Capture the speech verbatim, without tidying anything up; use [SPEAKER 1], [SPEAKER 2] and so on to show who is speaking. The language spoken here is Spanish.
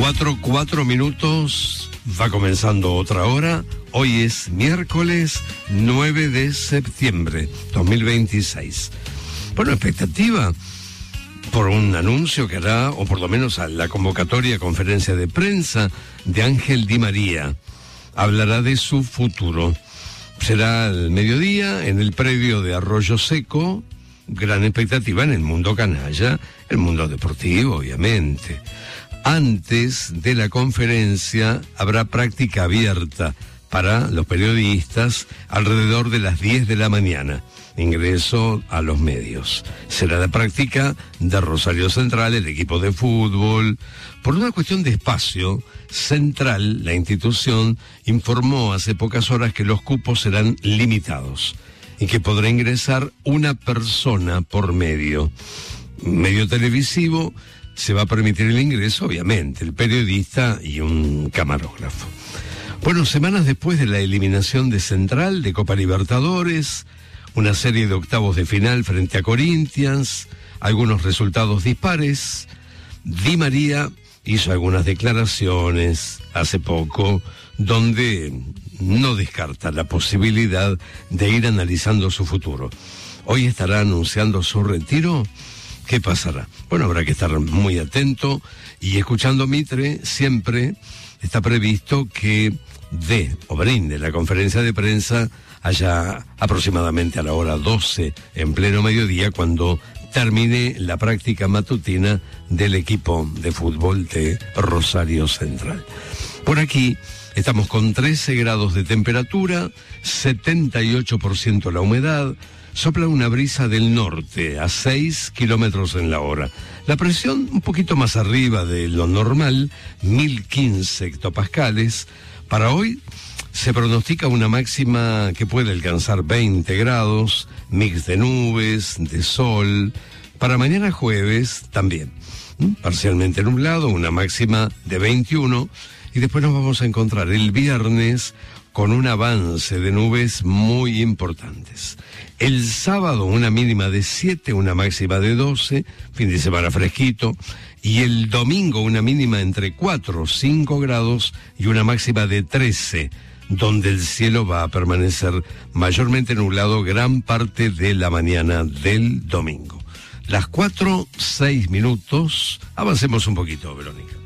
[SPEAKER 1] Cuatro, cuatro minutos, va comenzando otra hora. Hoy es miércoles nueve de septiembre dos mil veintiséis. Bueno, expectativa por un anuncio que hará, o por lo menos a la convocatoria, conferencia de prensa de Ángel Di María. Hablará de su futuro. Será al mediodía en el predio de Arroyo Seco. Gran expectativa en el mundo canalla, el mundo deportivo, obviamente. Antes de la conferencia habrá práctica abierta para los periodistas alrededor de las diez de la mañana. Ingreso a los medios. Será la práctica de Rosario Central, el equipo de fútbol. Por una cuestión de espacio, Central, la institución, informó hace pocas horas que los cupos serán limitados y que podrá ingresar una persona por medio. Medio televisivo, se va a permitir el ingreso, obviamente, el periodista y un camarógrafo. Bueno, semanas después de la eliminación de Central de Copa Libertadores, una serie de octavos de final frente a Corinthians, algunos resultados dispares, Di María hizo algunas declaraciones hace poco donde no descarta la posibilidad de ir analizando su futuro. Hoy estará anunciando su retiro. ¿Qué pasará? Bueno, habrá que estar muy atento y escuchando Mitre. Siempre está previsto que dé o brinde la conferencia de prensa allá aproximadamente a la hora doce, en pleno mediodía, cuando termine la práctica matutina del equipo de fútbol de Rosario Central. Por aquí estamos con trece grados de temperatura, setenta y ocho por ciento la humedad, sopla una brisa del norte a seis kilómetros en la hora. La presión un poquito más arriba de lo normal, mil quince hectopascales. Para hoy se pronostica una máxima que puede alcanzar veinte grados, mix de nubes, de sol. Para mañana jueves también, ¿m? parcialmente nublado, una máxima de veintiuno. Y después nos vamos a encontrar el viernes con un avance de nubes muy importantes. El sábado una mínima de siete, una máxima de doce, fin de semana fresquito. Y el domingo una mínima entre cuatro, cinco grados y una máxima de trece, donde el cielo va a permanecer mayormente nublado gran parte de la mañana del domingo. Las cuatro, seis minutos, avancemos un poquito, Verónica.